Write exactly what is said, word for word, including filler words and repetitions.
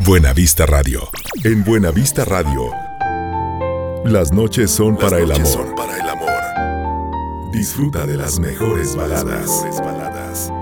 Buenavista Radio. En Buenavista Radio, las noches son Las para el noches amor. son para el amor. Disfruta de las mejores Las baladas. mejores baladas.